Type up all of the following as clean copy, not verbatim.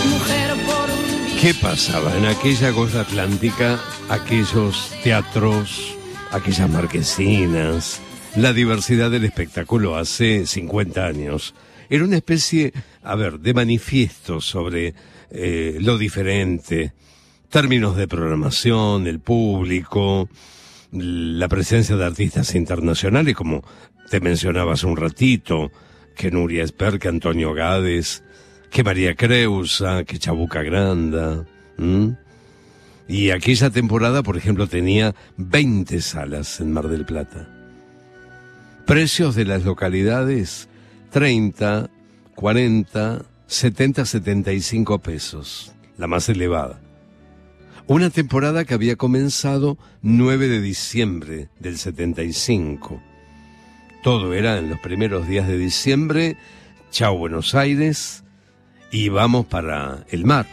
¿Qué pasaba en aquella costa atlántica? Aquellos teatros, aquellas marquesinas, la diversidad del espectáculo hace 50 años. Era una especie, de manifiesto sobre lo diferente, términos de programación, el público, la presencia de artistas internacionales, como te mencionaba hace un ratito, que Nuria Esper, que Antonio Gades, que María Creusa, que Chabuca Granda. Y aquella temporada, por ejemplo, tenía 20 salas en Mar del Plata. Precios de las localidades, 30, 40, 70, 75 pesos, la más elevada. Una temporada que había comenzado 9 de diciembre del 75. Todo era en los primeros días de diciembre, chao Buenos Aires, y vamos para el mar.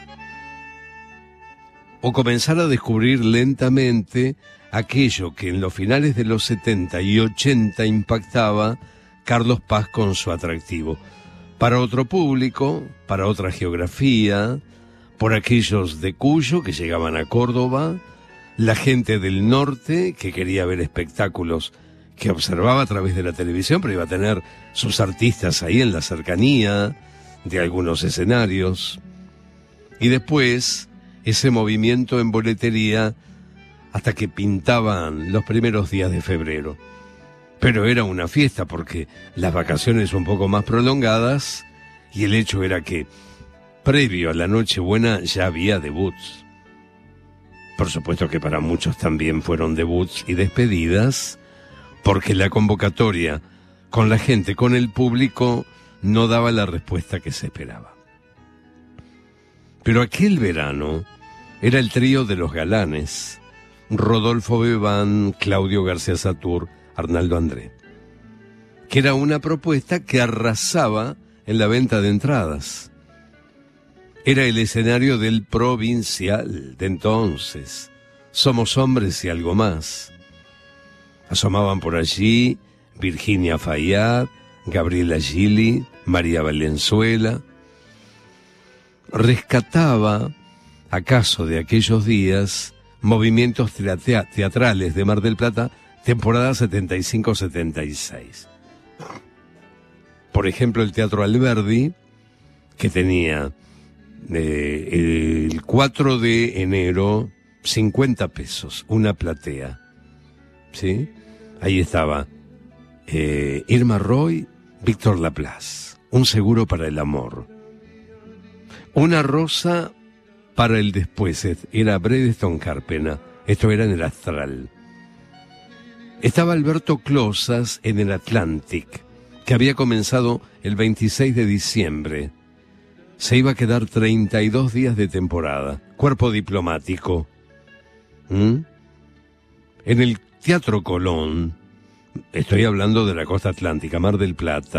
O comenzar a descubrir lentamente aquello que en los finales de los 70 y 80 impactaba Carlos Paz con su atractivo. Para otro público, para otra geografía, por aquellos de Cuyo que llegaban a Córdoba, la gente del norte que quería ver espectáculos que observaba a través de la televisión, pero iba a tener sus artistas ahí en la cercanía de algunos escenarios. Y después, ese movimiento en boletería hasta que pintaban los primeros días de febrero. Pero era una fiesta porque las vacaciones un poco más prolongadas y el hecho era que previo a la Nochebuena ya había debuts. Por supuesto que para muchos también fueron debuts y despedidas, porque la convocatoria con la gente, con el público, no daba la respuesta que se esperaba. Pero aquel verano era el trío de los galanes, Rodolfo Bebán, Claudio García Satur, Arnaldo André, que era una propuesta que arrasaba en la venta de entradas. Era el escenario del Provincial de entonces, Somos Hombres y Algo Más. Asomaban por allí Virginia Fayad, Gabriela Gili, María Valenzuela. Rescataba, acaso de aquellos días, movimientos teatrales de Mar del Plata, temporada 75-76. Por ejemplo, el Teatro Alberdi, que tenía el 4 de enero 50 pesos, una platea. ¿Sí? Ahí estaba Irma Roy, Víctor Laplace, Un seguro para el amor. Una rosa para el después, era Bredeston Carpena, esto era en el Astral. Estaba Alberto Closas en el Atlantic, que había comenzado el 26 de diciembre. Se iba a quedar 32 días de temporada, cuerpo diplomático. En el Teatro Colón, estoy hablando de la costa atlántica, Mar del Plata,